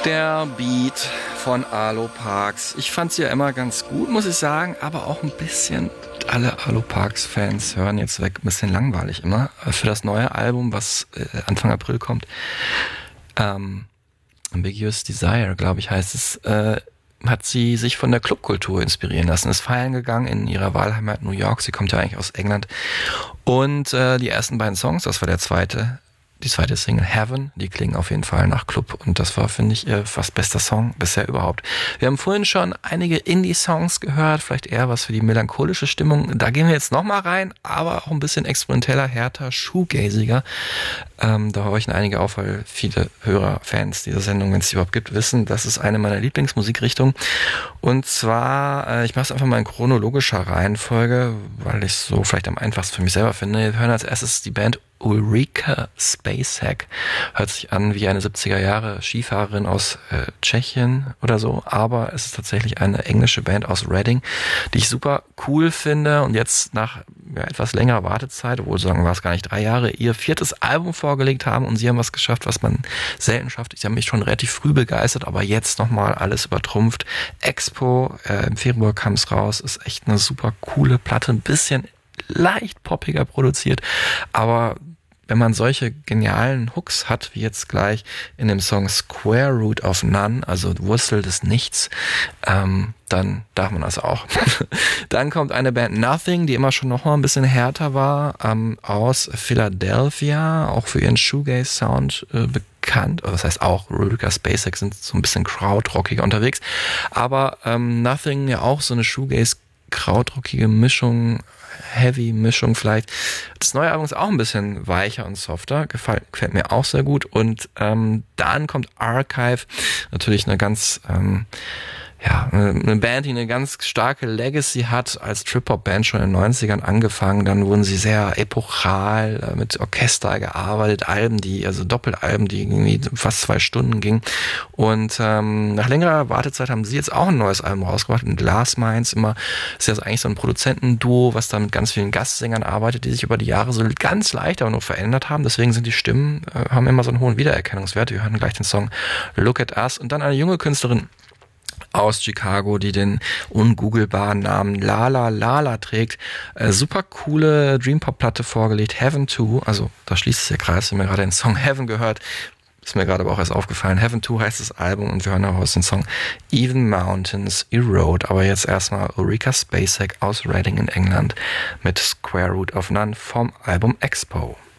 Der Beat von Arlo Parks. Ich fand sie ja immer ganz gut, muss ich sagen, aber auch ein bisschen, alle Arlo Parks-Fans hören jetzt weg, ein bisschen langweilig immer. Für das neue Album, was Anfang April kommt, Ambiguous Desire, glaube ich, heißt es, hat sie sich von der Clubkultur inspirieren lassen, ist feiern gegangen in ihrer Wahlheimat New York. Sie kommt ja eigentlich aus England. Und die ersten beiden Songs, das war die zweite Single Heaven, die klingen auf jeden Fall nach Club und das war, finde ich, ihr fast bester Song bisher überhaupt. Wir haben vorhin schon einige Indie-Songs gehört, vielleicht eher was für die melancholische Stimmung. Da gehen wir jetzt nochmal rein, aber auch ein bisschen experimenteller, härter, shoegaziger. Da horchen einige auf, weil viele Hörer, Fans dieser Sendung, wenn es die überhaupt gibt, wissen, das ist eine meiner Lieblingsmusikrichtungen. Und zwar, ich mache es einfach mal in chronologischer Reihenfolge, weil ich es so vielleicht am einfachsten für mich selber finde. Wir hören als erstes die Band Ulrika Spacek. Hört sich an wie eine 70er Jahre Skifahrerin aus Tschechien oder so, aber es ist tatsächlich eine englische Band aus Reading, die ich super cool finde und jetzt nach etwas längerer Wartezeit, obwohl sagen war es gar nicht 3 Jahre, ihr 4. Album vorgelegt haben und sie haben was geschafft, was man selten schafft. Ich habe mich schon relativ früh begeistert, aber jetzt nochmal alles übertrumpft. Expo, im Februar kam es raus, ist echt eine super coole Platte, ein bisschen leicht poppiger produziert, aber wenn man solche genialen Hooks hat, wie jetzt gleich in dem Song Square Root of None, also Wurzel des Nichts, dann darf man das auch. Dann kommt eine Band Nothing, die immer schon noch mal ein bisschen härter war, aus Philadelphia, auch für ihren Shoegaze-Sound bekannt. Das heißt auch, Ulrika Spacek sind so ein bisschen krautrockiger unterwegs. Aber Nothing ja auch so eine Shoegaze-krautrockige Mischung, Heavy-Mischung vielleicht. Das neue Album ist auch ein bisschen weicher und softer, gefällt mir auch sehr gut. Und dann kommt Archive, natürlich eine ganz eine Band, die eine ganz starke Legacy hat, als Trip-Hop-Band schon in den 90ern angefangen. Dann wurden sie sehr epochal mit Orchester gearbeitet, Doppelalben, die irgendwie fast 2 Stunden gingen. Und nach längerer Wartezeit haben sie jetzt auch ein neues Album rausgebracht. Und Glass Minds ist ja eigentlich so ein Produzentenduo, was da mit ganz vielen Gastsängern arbeitet, die sich über die Jahre so ganz leicht aber nur verändert haben. Deswegen sind die Stimmen, haben immer so einen hohen Wiedererkennungswert. Wir hören gleich den Song Look at Us. Und dann eine junge Künstlerin aus Chicago, die den ungoogelbaren Namen Lala Lala trägt. Super coole Dream-Pop-Platte vorgelegt, Heaven 2, also da schließt sich der Kreis, wir haben ja gerade den Song Heaven gehört, ist mir gerade aber auch erst aufgefallen. Heaven 2 heißt das Album und wir hören auch aus dem Song Even Mountains Erode. Aber jetzt erstmal Ulrika Spacek aus Reading in England mit Square Root of None vom Album Expo.